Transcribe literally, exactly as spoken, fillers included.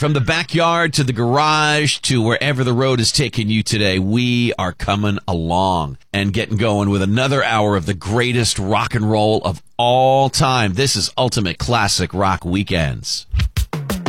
From the backyard to the garage to wherever the road is taking you today, we are coming along and getting going with another hour of the greatest rock and roll of all time. This is Ultimate Classic Rock Weekends.